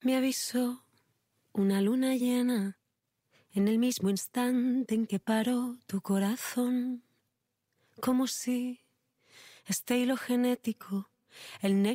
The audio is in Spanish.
Me avisó una luna llena en el mismo instante en que paró tu corazón, como si este hilo genético, el